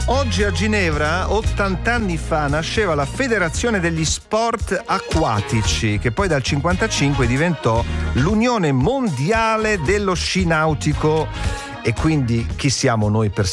Oggi a Ginevra, 80 anni fa, nasceva la Federazione degli Sport Acquatici, che poi dal 1955 diventò l'Unione Mondiale dello Sci Nautico. E quindi chi siamo noi per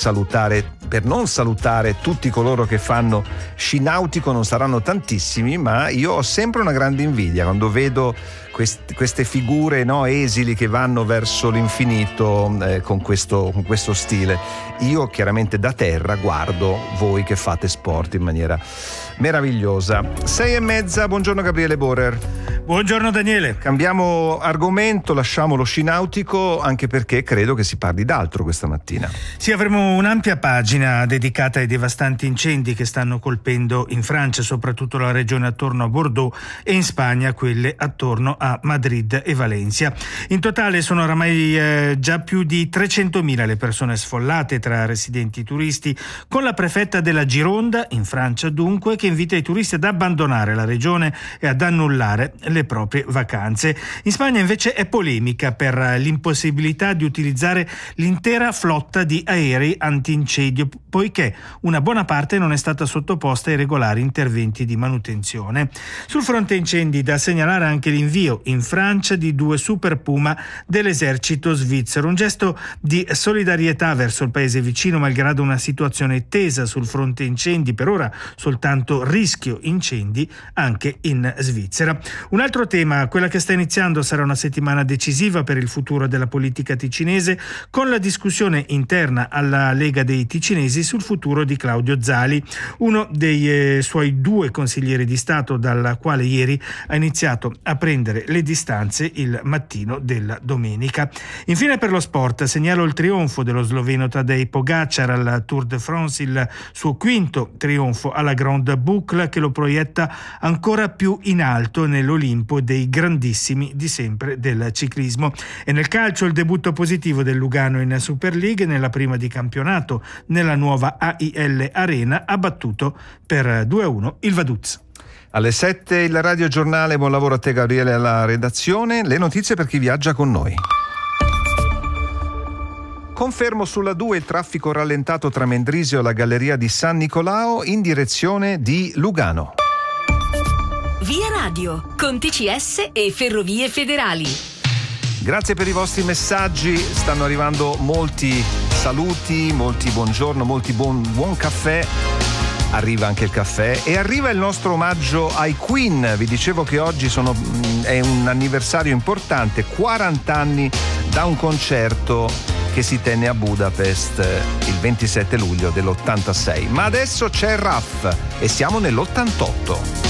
non salutare tutti coloro che fanno sci nautico? Non saranno tantissimi, ma io ho sempre una grande invidia quando vedo queste figure, no, esili che vanno verso l'infinito con questo stile. Io chiaramente da terra guardo voi che fate sport in maniera meravigliosa. 6:30, buongiorno Gabriele Borer. Buongiorno Daniele. Cambiamo argomento, lasciamo lo sci nautico, anche perché credo che si parli d'altro questa mattina. Sì, avremo un'ampia pagina dedicata ai devastanti incendi che stanno colpendo in Francia, soprattutto la regione attorno a Bordeaux, e in Spagna quelle attorno a Madrid e Valencia. In totale sono oramai già più di 300.000 le persone sfollate tra residenti e turisti, con la prefetta della Gironda, in Francia dunque, che invita i turisti ad abbandonare la regione e ad annullare le proprie vacanze. In Spagna invece è polemica per l'impossibilità di utilizzare l'intera flotta di aerei antincendio, poiché una buona parte non è stata sottoposta ai regolari interventi di manutenzione. Sul fronte incendi da segnalare anche l'invio in Francia di 2 Super Puma dell'esercito svizzero, un gesto di solidarietà verso il paese vicino malgrado una situazione tesa sul fronte incendi, per ora soltanto rischio incendi anche in Svizzera. Un altro tema, quella che sta iniziando, sarà una settimana decisiva per il futuro della politica ticinese, con la discussione interna alla Lega dei Ticinesi sul futuro di Claudio Zali, uno dei suoi 2 consiglieri di Stato, dalla quale ieri ha iniziato a prendere le distanze il mattino della domenica. Infine, per lo sport segnalo il trionfo dello sloveno Tadej Pogačar al Tour de France, il suo 5º trionfo alla Grande Boucle, che lo proietta ancora più in alto nell'Olimpo dei grandissimi di sempre del ciclismo. E nel calcio il debutto positivo del Lugano in Super League, nella prima di campionato nella nuova AIL Arena, ha battuto per 2-1 il Vaduz. Alle 7 il Radio Giornale, buon lavoro a te Gabriele alla redazione. Le notizie per chi viaggia con noi. Confermo sulla 2 il traffico rallentato tra Mendrisio e la galleria di San Nicolao in direzione di Lugano. Via Radio, con TCS e Ferrovie Federali. Grazie per i vostri messaggi, stanno arrivando molti saluti, molti buongiorno, molti buon caffè. Arriva anche il caffè e arriva il nostro omaggio ai Queen. Vi dicevo che oggi è un anniversario importante, 40 anni da un concerto che si tenne a Budapest il 27 luglio dell'86. Ma adesso c'è Raff e siamo nell'88.